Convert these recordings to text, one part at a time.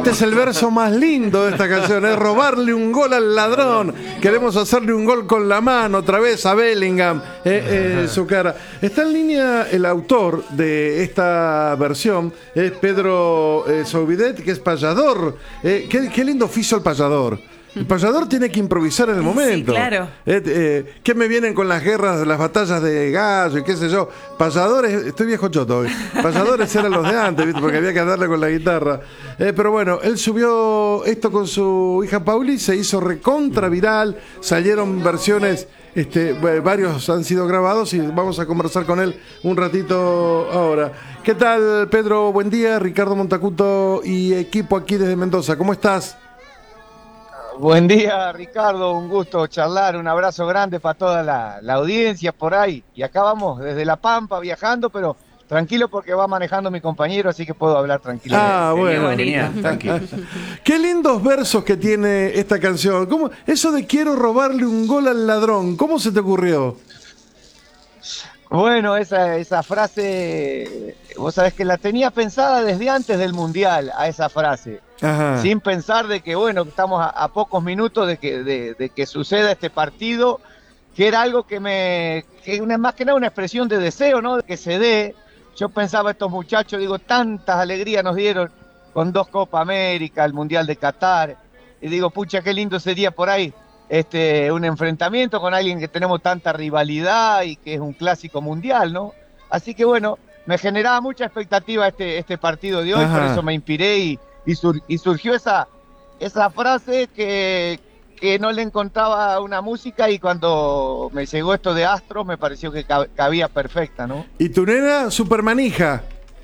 Este es el verso más lindo de esta canción, es robarle un gol al ladrón. Queremos hacerle un gol con la mano, otra vez a Bellingham, su cara. Está en línea el autor de esta versión, es Pedro Soubidet, que es payador. Qué lindo oficio el payador. El payador tiene que improvisar en el momento. Sí, claro. ¿Qué me vienen con las guerras, las batallas de gallo y qué sé yo? Payadores, estoy viejo choto hoy. Payadores eran los de antes, ¿viste? Porque había que andarle con la guitarra. Pero bueno, él subió esto con su hija Pauli, se hizo recontra viral, salieron versiones, varios han sido grabados y vamos a conversar con él un ratito ahora. ¿Qué tal, Pedro? Buen día, Ricardo Montacuto y equipo aquí desde Mendoza. ¿Cómo estás? Buen día, Ricardo, un gusto charlar, un abrazo grande para toda la audiencia por ahí. Y acá vamos desde La Pampa viajando, pero tranquilo porque va manejando mi compañero, así que puedo hablar tranquilo. Bueno, genial, tranquilo. Qué lindos versos que tiene esta canción. ¿Cómo? Eso de quiero robarle un gol al ladrón, ¿cómo se te ocurrió? Bueno, esa frase, vos sabés que la tenía pensada desde antes del Mundial, a esa frase. Ajá. Sin pensar de que, bueno, estamos a pocos minutos de que suceda este partido, que era algo más que nada una expresión de deseo, ¿no? De que se dé. Yo pensaba, estos muchachos, digo, tantas alegrías nos dieron con 2 Copa América, el Mundial de Qatar, y digo, pucha, qué lindo sería por ahí un enfrentamiento con alguien que tenemos tanta rivalidad y que es un clásico mundial, ¿no? Así que bueno, me generaba mucha expectativa este partido de hoy. Ajá. Por eso me inspiré y surgió esa frase que no le encontraba una música, y cuando me llegó esto de Astros me pareció que cabía perfecta, ¿no? ¿Y tu nena, supermanija?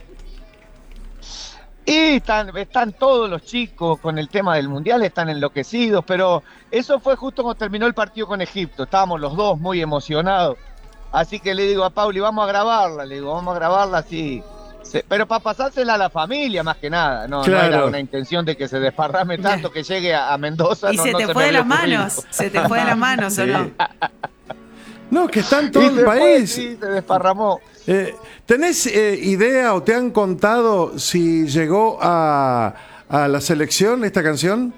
Y están todos los chicos con el tema del Mundial, están enloquecidos, pero eso fue justo cuando terminó el partido con Egipto, estábamos los dos muy emocionados, así que le digo a Pauli, vamos a grabarla así, pero para pasársela a la familia más que nada, no, claro. No era una intención de que se desparrame tanto que llegue a Mendoza. Y se te fue de las manos, ¿o no? No, que está en todo el país. Sí, se desparramó. ¿Tenés idea o te han contado si llegó a la selección esta canción?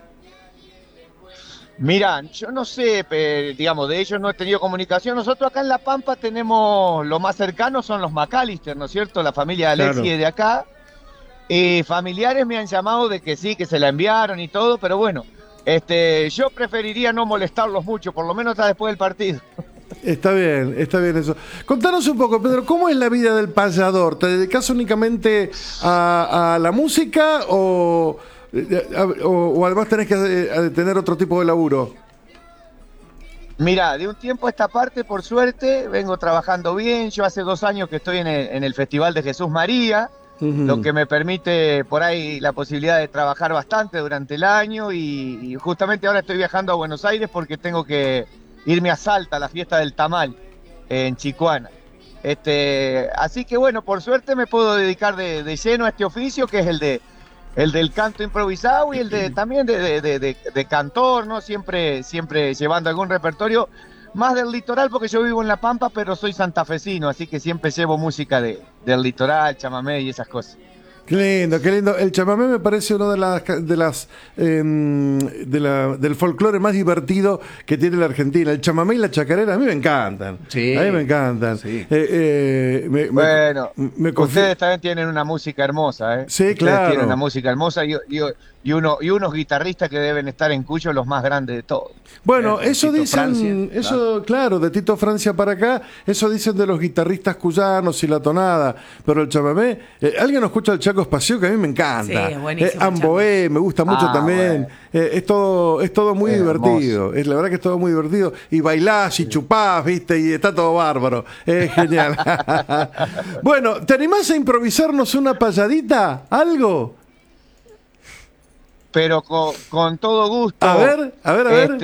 Mirá, yo no sé, digamos, de ellos no he tenido comunicación. Nosotros acá en La Pampa tenemos, lo más cercano son los McAllister, ¿no es cierto? La familia de Alexis, claro, de acá. Familiares me han llamado de que sí, que se la enviaron y todo, pero bueno, yo preferiría no molestarlos mucho, por lo menos hasta después del partido. Está bien eso. Contanos un poco, Pedro, ¿cómo es la vida del payador? ¿Te dedicas únicamente a la música o además tenés que tener otro tipo de laburo? Mirá, de un tiempo a esta parte, por suerte, vengo trabajando bien. Yo hace 2 años que estoy en el Festival de Jesús María, lo que me permite por ahí la posibilidad de trabajar bastante durante el año, y justamente ahora estoy viajando a Buenos Aires porque tengo que irme a Salta, a la fiesta del tamal, en Chicoana. Así que bueno, por suerte me puedo dedicar de lleno a este oficio, que es el del canto improvisado y el también de cantor, ¿no? Siempre llevando algún repertorio, más del litoral, porque yo vivo en La Pampa, pero soy santafesino, así que siempre llevo música del litoral, chamamé y esas cosas. Qué lindo, qué lindo. El chamamé me parece uno del folclore más divertido que tiene la Argentina. El chamamé y la chacarera a mí me encantan. Sí. A mí me encantan. Sí. Bueno, ustedes también tienen una música hermosa, ¿eh? Sí, ustedes claro. Tienen una música hermosa y unos guitarristas que deben estar en Cuyo, los más grandes de todos. Bueno, eso Tito dicen, Francia, eso claro, de Tito Francia para acá, eso dicen de los guitarristas cuyanos y la tonada, pero el chamamé, ¿alguien escucha el Chaco Espacio? Que a mí me encanta. Sí, buenísimo. Amboé, me gusta mucho también. Bueno. Es todo muy divertido. La verdad que es todo muy divertido. Y bailás y chupás, ¿viste? Y está todo bárbaro. Es genial. Bueno, ¿te animás a improvisarnos una payadita? ¿Algo? Pero con todo gusto. A ver.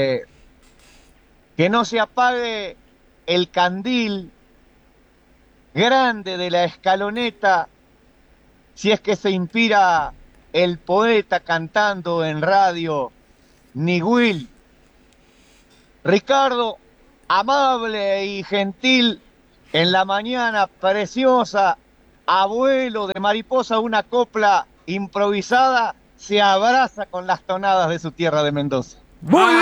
Que no se apague el candil grande de la escaloneta, si es que se inspira el poeta cantando en radio, ni Will. Ricardo, amable y gentil, en la mañana preciosa, abuelo de mariposa, una copla improvisada se abraza con las tonadas de su tierra de Mendoza. ¡Muy bien!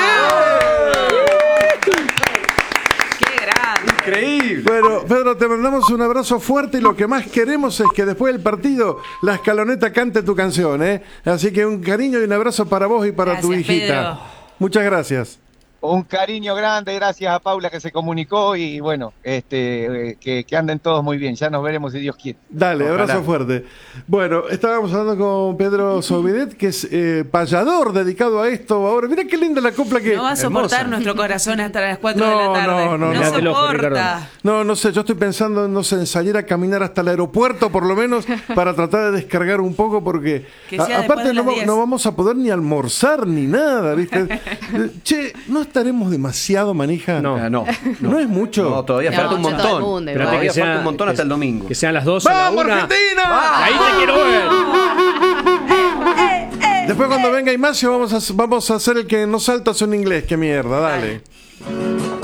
¡Qué grande! Increíble. Bueno, Pedro, te mandamos un abrazo fuerte y lo que más queremos es que después del partido la escaloneta cante tu canción, ¿eh? Así que un cariño y un abrazo para vos y para tu Gracias, hijita. Pedro. Muchas gracias. Un cariño grande, gracias a Paula que se comunicó y bueno, que anden todos muy bien. Ya nos veremos si Dios quiere. Dale, Ojalá. abrazo fuerte. Bueno, estábamos hablando con Pedro Sobidet, que es payador dedicado a esto. Ahora, mira qué linda la copla que... No va a soportar hermosa. nuestro corazón hasta las 4 de No, la tarde. no, no, No Mirate el ojo, soporta. No sé, yo estoy pensando, no sé, en salir a caminar hasta el aeropuerto, por lo menos, para tratar de descargar un poco, porque Que sea después aparte de las 10. no vamos a poder ni almorzar ni nada, ¿viste? Che, ¿no estaremos demasiado manija? No. No, ¿No es mucho? No, todavía No, falta un ya todo el montón. mundo igual. Todavía que sea- falta un montón hasta el domingo. Que sean las 12 a la ¡Vamos, 1. Argentina! Ahí te quiero ver. Después cuando venga Ignacio vamos a hacer el que no salta en inglés, qué mierda, dale.